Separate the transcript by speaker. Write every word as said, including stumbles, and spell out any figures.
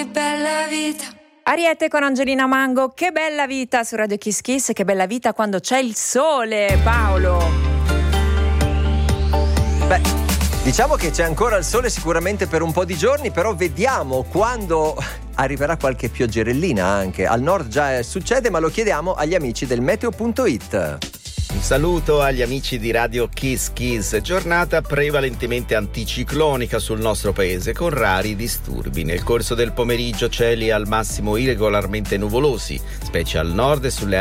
Speaker 1: bella vita.
Speaker 2: Ariete con Angelina Mango, che bella vita su Radio Kiss Kiss, che bella vita quando c'è il sole, Paolo.
Speaker 3: Beh, diciamo che c'è ancora il sole sicuramente per un po' di giorni, però vediamo quando arriverà qualche pioggerellina anche. Al nord già succede, ma lo chiediamo agli amici del meteo punto it.
Speaker 4: Un saluto agli amici di Radio Kiss Kiss. Giornata prevalentemente anticiclonica sul nostro paese, con rari disturbi. Nel corso del pomeriggio cieli al massimo irregolarmente nuvolosi, specie al nord e sulle aree